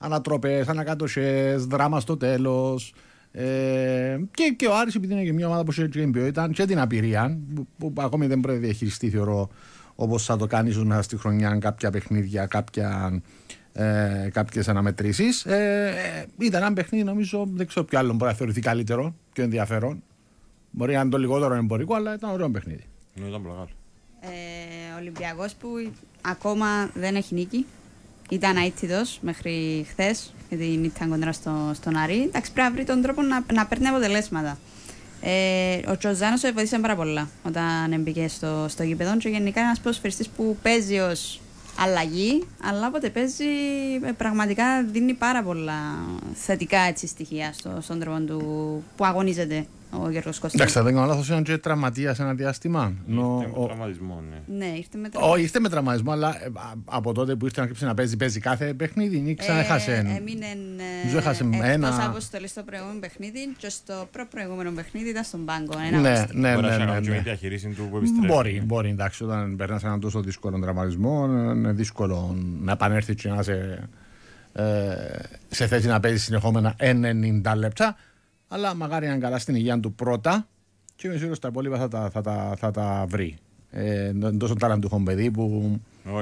ανατροπές, ανακάτωσες, δράμα στο τέλος. Και ο Άρης, επειδή είναι και μια ομάδα που έχει την ποιότητα και την απειρία, που ακόμη δεν πρέπει να διαχειριστεί, θεωρώ, όπως θα το κάνει ίσως μέσα στη χρονιά, κάποια παιχνίδια, κάποιες αναμετρήσεις. Ήταν ένα παιχνίδι, νομίζω, δεν ξέρω ποιο άλλο μπορεί να θεωρηθεί καλύτερο, πιο ενδιαφέρον. Μπορεί να είναι το λιγότερο εμπορικό, αλλά ήταν ωραίο παιχνίδι. Ναι, ήταν πολύ καλό. Ο Ολυμπιακός που ακόμα δεν έχει νίκη. Ήταν αίτητος μέχρι χθες, γιατί ήταν κοντρά στον Άρη. Εντάξει, πρέπει να βρει τον τρόπο να παίρνει αποτελέσματα. Ο Τζοζάνος βοήθησε πάρα πολλά όταν μπήκε στο γήπεδο και γενικά είναι ένας ποδοσφαιριστής που παίζει ως αλλαγή, αλλά όποτε παίζει πραγματικά δίνει πάρα πολλά θετικά στοιχεία στον τρόπο του που αγωνίζεται ο Γιώργος Κωστής. Εντάξει, δεν κάνω λάθος, ήταν και τραυματίας ένα διάστημα. Ήρθε με τραυματισμό, ναι. Ναι, ήρθε με τραυματισμό. Ήρθε με τραυματισμό, αλλά από τότε που ήρθε να κρύψει να παίζει κάθε παιχνίδι ή ξαναχάσε. Έμεινε ένα. αποστολή στο προηγούμενο παιχνίδι και στο προηγούμενο παιχνίδι ήταν στον πάγκο. Ναι. Μπορεί. Μπορεί, εντάξει, όταν περνάς έναν τόσο δύσκολο τραυματισμό, είναι δύσκολο να επανέλθει και να σε θέση να παίζει συνεχόμενα 90 λεπτά. Αλλά μακάρι να είναι καλά στην υγεία του πρώτα και είμαι σίγουρος τα υπόλοιπα θα τα βρει. Τόσο ταλαντούχο παιδί που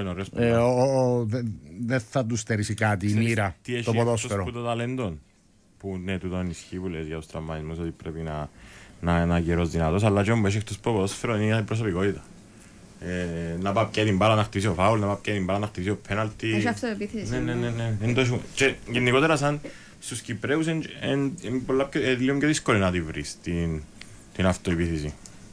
δεν θα του στερήσει κάτι η μοίρα, το ποδόσφαιρο. Τι έχει το ταλέντο που ναι, του τον ισχύει που λες για τους τραυματισμούς ότι πρέπει να είναι γερός δυνατός, αλλά και όμως έχει εκτός ποδόσφαιρο είναι η προσωπικότητα. Να πάει και την μπάλα να χτίσει ο φάουλ, να πάει και την μπάλα να χτίσει ο πέναλτι. Έχει αυτοεπίθεση. Ναι. Και γενικότερα σαν στους Κυπραίους είναι λίγο πιο δύσκολο να τη βρεις την αυτοεπίθεση.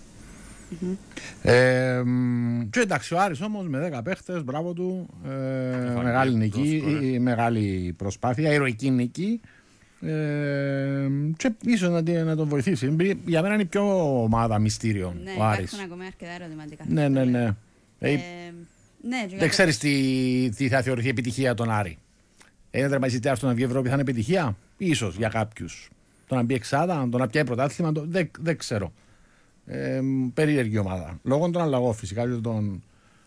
Και εντάξει, ο Άρης όμως με 10 παίχτες, μπράβο του, μεγάλη νίκη, μεγάλη προσπάθεια, ηρωική νίκη, και ίσως να τον βοηθήσει. Για μένα είναι η πιο ομάδα μυστήριων ο Άρης. Υπάρχουν ακόμα αρκετά ερωτηματικά. Ναι. Δεν ξέρεις τι θα θεωρηθεί επιτυχία τον Άρη. Είναι τερματιστή στο να βγει Ευρώπη θα είναι επιτυχία, ίσως για κάποιους. Το να μπει εξάδα, το να πιάει πρωτάθλημα, δεν ξέρω. Περίεργη ομάδα. Λόγω των αλλαγών φυσικά και των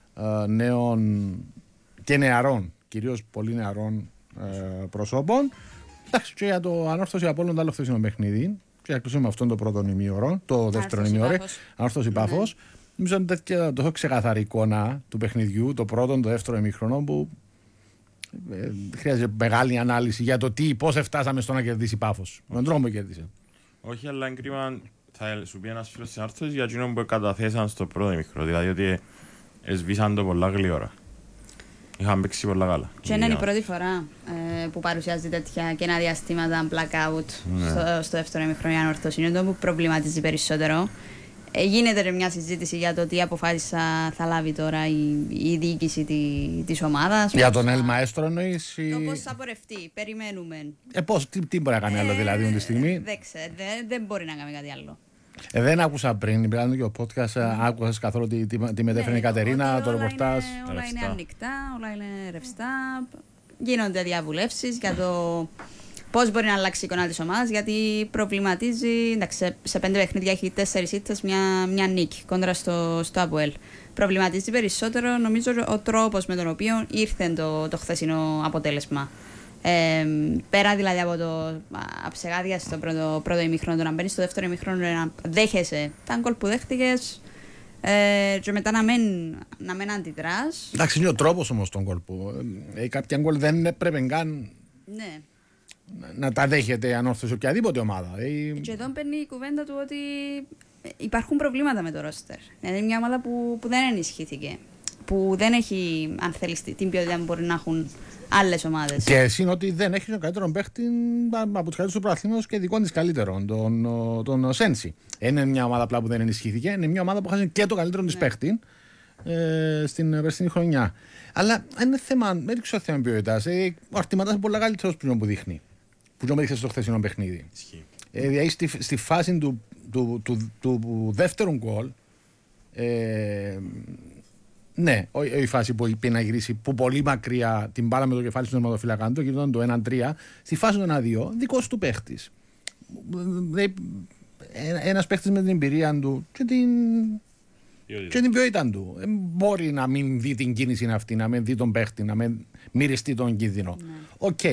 νέων και νεαρών, κυρίως πολύ νεαρών προσώπων. Εντάξει, και για το Ανόρθωση Απόλλων, το άλλο χθεσινό παιχνίδι, και να κλείσουμε αυτόν το πρώτο ημίωρο, το δεύτερο ημίωρο, Ανόρθωση Πάφος. Νομίζω ότι είναι τόσο ξεκαθαρή εικόνα του παιχνιδιού, το πρώτο, το δεύτερο ημίχρονο, που χρειάζεται μεγάλη ανάλυση για το πώς φτάσαμε στο να κερδίσει Πάφος. Με τον τρόπο που κέρδισε. Όχι, αλλά είναι κρίμα, θα σου πει ένας φίλος στην Άρθρωση για εκείνον που καταθέσαν στο πρώτο ημίχρονο. Δηλαδή ότι σβήσαν το πολλά γλυόρα. Είχαν παίξει πολλά καλά. Και είναι η πρώτη φορά που παρουσιάζει τέτοια κενά διαστήματα blackout στο δεύτερο ημίχρονο η Ανόρθωση. Είναι το που προβληματίζει περισσότερο. Γίνεται μια συζήτηση για το τι αποφάσισα θα λάβει τώρα η διοίκηση της ομάδας. Για τον Ελ Μαέστρο εννοείς? Το πώς θα πορευτεί, περιμένουμε. Τι μπορεί να κάνει άλλο δηλαδή αυτή τη στιγμή? Δεν μπορεί να κάνει κάτι άλλο. Δεν άκουσα πριν, πήραν και ο podcast, άκουσες καθόλου τι μετέφερε η Κατερίνα, το ρεπορτάζ? Όλα είναι ανοιχτά, όλα είναι ρευστά. Γίνονται διαβουλεύσεις για το πώς μπορεί να αλλάξει η εικόνα της ομάδας, γιατί προβληματίζει. Εντάξει, σε 5 παιχνίδια έχει 4 ήττες, μια νίκη κόντρα στο ΑΠΟΕΛ. Προβληματίζει περισσότερο, νομίζω, ο τρόπος με τον οποίο ήρθε το χθεσινό αποτέλεσμα. Πέρα δηλαδή από το αψεγάδια στο πρώτο ημίχρονο, το να μπαίνεις στο δεύτερο ημίχρονο, να δέχεσαι τα γκολ που δέχτηκες, και μετά να μην αντιδράς. Εντάξει, είναι ο τρόπος όμως τον γκολ που κάποια γκολ δεν έπρεπε καν να τα δέχεται η Ανόρθωση οποιαδήποτε ομάδα. Και εδώ παίρνει η κουβέντα του ότι υπάρχουν προβλήματα με το ρόστερ. Είναι μια ομάδα που δεν ενισχύθηκε, που δεν έχει, αν θέλεις, την ποιότητα που μπορεί να έχουν άλλες ομάδες. Και εσύ είναι ότι δεν έχει τον καλύτερο παίχτη από τους καλύτερους του πρωταθλήματος και δικών της καλύτερων, τον Σένση. Είναι μια ομάδα απλά που δεν ενισχύθηκε, είναι μια ομάδα που χάσει και το καλύτερο της παίχτη στην περσινή χρονιά. Αλλά είναι θέμα, δεν ξέρω θέμα ποιότητας. Ο Αρτηματάς είναι πολύ καλύτερος που δείχνει. Που μου έδειξε στο χθεσινό παιχνίδι. Δηλαδή στη φάση του δεύτερου γκολ, ναι, η φάση που είπε να γυρίσει που πολύ μακριά την μπάλα με το κεφάλι στον τερματοφύλακα του, γινόταν το 1-3. Στη φάση του 1-2, δικός του παίχτης. Ένας παίχτης με την εμπειρία του και την ποιότητα του. Μπορεί να μην δει την κίνηση αυτή, να μην δει τον παίχτη, να μην μυριστεί τον κίνδυνο. Οκ.